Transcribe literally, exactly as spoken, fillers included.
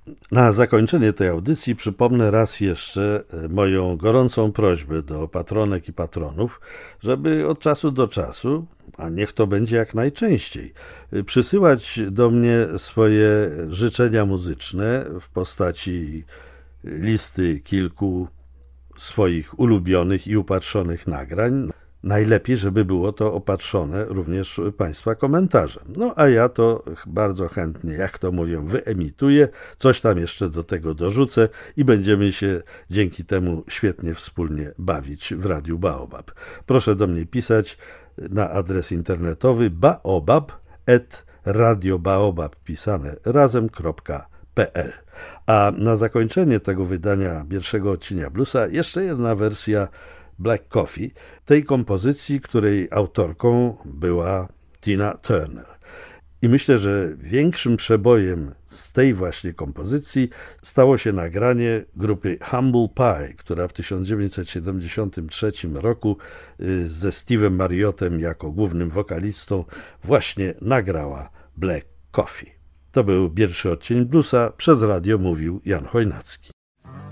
Na zakończenie tej audycji przypomnę raz jeszcze moją gorącą prośbę do patronek i patronów, żeby od czasu do czasu, a niech to będzie jak najczęściej, przysyłać do mnie swoje życzenia muzyczne w postaci listy kilku swoich ulubionych i upatrzonych nagrań. Najlepiej, żeby było to opatrzone również Państwa komentarzem. No a ja to bardzo chętnie, jak to mówią, wyemituję, coś tam jeszcze do tego dorzucę i będziemy się dzięki temu świetnie wspólnie bawić w Radiu Baobab. Proszę do mnie pisać na adres internetowy baobab at radiobaobab pisane razem kropka pe el. A na zakończenie tego wydania pierwszego odcinka bluesa jeszcze jedna wersja Black Coffee, tej kompozycji, której autorką była Tina Turner. I myślę, że większym przebojem z tej właśnie kompozycji stało się nagranie grupy Humble Pie, która w tysiąc dziewięćset siedemdziesiątym trzecim roku ze Steve'em Marriottem jako głównym wokalistą właśnie nagrała Black Coffee. To był pierwszy odcinek bluesa, przez radio mówił Jan Chojnacki.